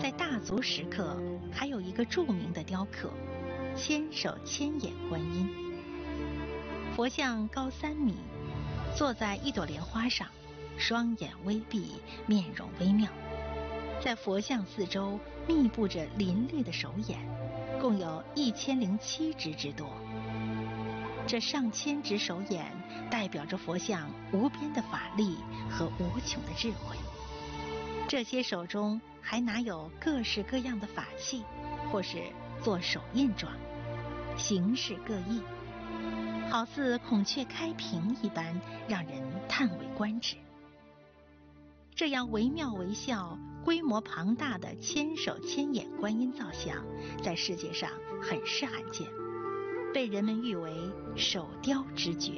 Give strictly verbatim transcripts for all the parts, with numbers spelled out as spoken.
在大足石刻还有一个著名的雕刻——千手千眼观音。佛像高三米，坐在一朵莲花上，双眼微闭，面容微妙。在佛像四周密布着林立的手眼，共有一千零七只之多。这上千只手眼代表着佛像无边的法力和无穷的智慧。这些手中还拿有各式各样的法器，或是做手印状，形式各异，好似孔雀开屏一般，让人叹为观止。这样惟妙惟肖、规模庞大的千手千眼观音造像，在世界上很是罕见，被人们誉为手雕之绝。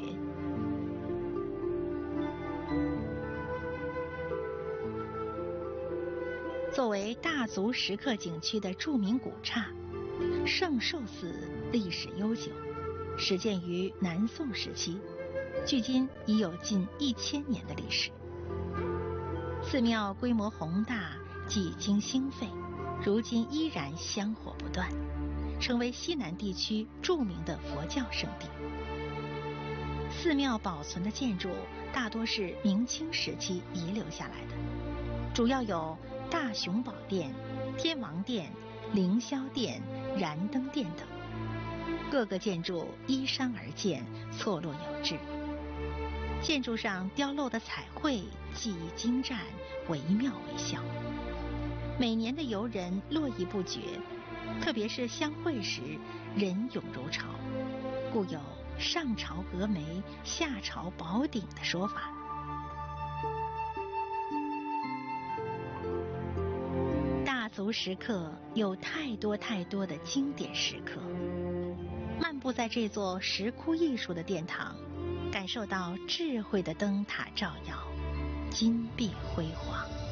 作为大足石刻景区的著名古刹，圣寿寺历史悠久，始建于南宋时期，距今已有近一千年的历史。寺庙规模宏大，几经兴废，如今依然香火不断，成为西南地区著名的佛教圣地。寺庙保存的建筑大多是明清时期遗留下来的，主要有大雄宝殿、天王殿、凌霄殿、燃灯殿等，各个建筑依山而建，错落有致。建筑上雕镂的彩绘技艺精湛，惟妙惟肖。每年的游人络绎不绝，特别是相会时人涌如潮，故有上朝峨眉，下朝宝顶的说法。大足石刻有太多太多的经典石刻，漫步在这座石窟艺术的殿堂，感受到智慧的灯塔照耀，金碧辉煌。